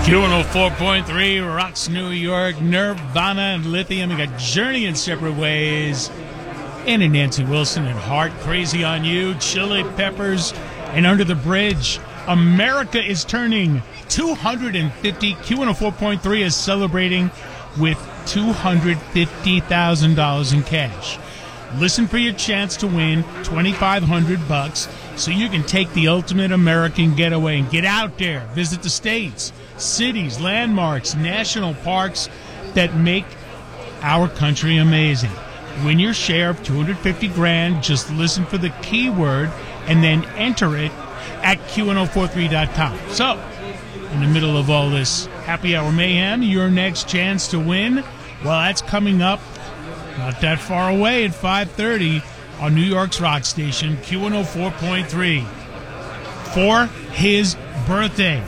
Q104.3 rocks New York, Nirvana and Lithium. We got Journey in Separate Ways. And Nancy Wilson and Heart, Crazy on You, Chili Peppers, and Under the Bridge. America is turning 250. Q104.3 is celebrating with $250,000 in cash. Listen for your chance to win $2,500 so you can take the ultimate American getaway and get out there. Visit the states, cities, landmarks, national parks that make our country amazing. Win your share of $250,000. Just listen for the keyword and then enter it at Q1043.com. So, in the middle of all this happy hour mayhem, your next chance to win, well, that's coming up not that far away at 5:30 on New York's rock station, Q104.3, for his birthday.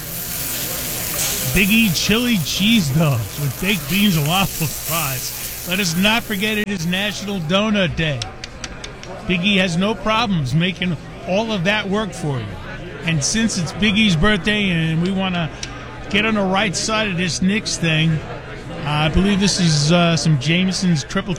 Biggie chili cheese dogs with baked beans and waffle fries. Let us not forget it is National Donut Day. Biggie has no problems making all of that work for you. And since it's Biggie's birthday and we want to get on the right side of this Knicks thing, I believe this is some Jameson's triple.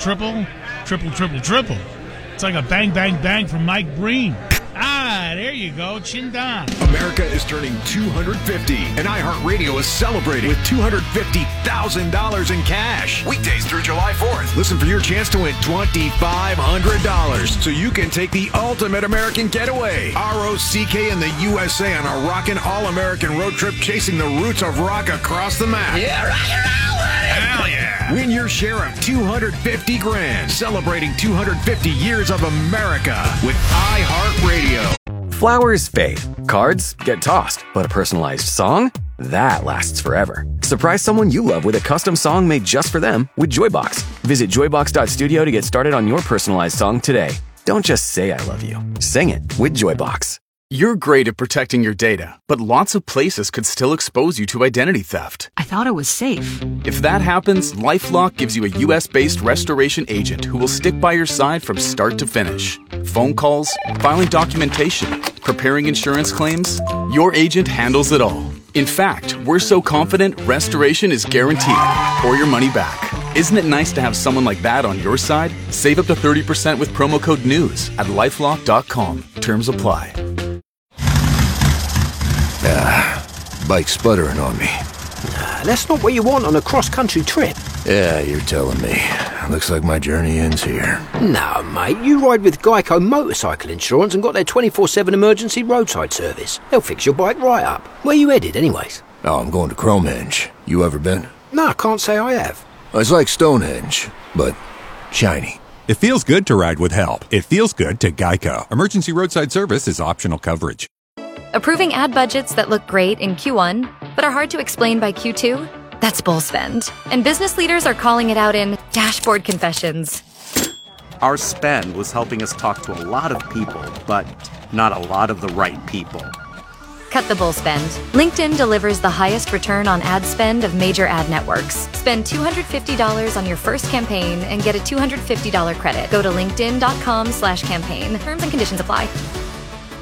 It's like a bang, bang, bang from Mike Breen. Ah, there you go. Chin down. America is turning 250, and iHeartRadio is celebrating with $250,000 in cash. Weekdays through July 4th. Listen for your chance to win $2,500 so you can take the ultimate American getaway. ROCK in the USA on a rockin' all-American road trip chasing the roots of rock across the map. Yeah, rock and roll with it. Hell yeah. Win your share of $250,000, celebrating 250 years of America with iHeartRadio. Flowers fade, cards get tossed, but a personalized song? That lasts forever. Surprise someone you love with a custom song made just for them with Joybox. Visit joybox.studio to get started on your personalized song today. Don't just say I love you. Sing it with Joybox. You're great at protecting your data, but lots of places could still expose you to identity theft. I thought it was safe. If that happens, LifeLock gives you a US-based restoration agent who will stick by your side from start to finish. Phone calls, filing documentation, preparing insurance claims, your agent handles it all. In fact, we're so confident restoration is guaranteed or your money back. Isn't it nice to have someone like that on your side? Save up to 30% with promo code NEWS at LifeLock.com. Terms apply. Bike's sputtering on me. That's not what you want on a cross-country trip. Yeah, you're telling me. Looks like my journey ends here. No, mate, you ride with Geico Motorcycle Insurance and got their 24/7 emergency roadside service. They'll fix your bike right up. Where you headed, anyways? Oh, I'm going to Cromehenge. You ever been? No, I can't say I have. It's like Stonehenge, but shiny. It feels good to ride with help. It feels good to Geico. Emergency roadside service is optional coverage. Approving ad budgets that look great in Q1, but are hard to explain by Q2? That's bull spend. And business leaders are calling it out in dashboard confessions. Our spend was helping us talk to a lot of people, but not a lot of the right people. Cut the bull spend. LinkedIn delivers the highest return on ad spend of major ad networks. Spend $250 on your first campaign and get a $250 credit. Go to linkedin.com/campaign. Terms and conditions apply.